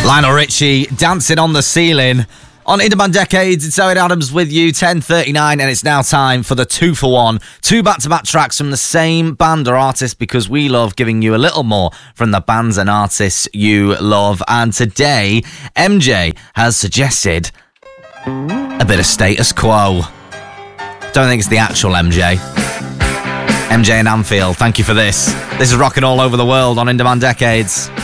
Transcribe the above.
Lionel Richie, Dancing on the Ceiling. On Indie Decades, it's Owen Adams with you, 10:39, and it's now time for the 2-for-1. 2 back-to-back tracks from the same band or artist, because we love giving you a little more from the bands and artists you love. And today, MJ has suggested a bit of Status Quo. Don't think it's the actual MJ. MJ in Anfield, thank you for this. This is rocking all over the world on Indie Decades.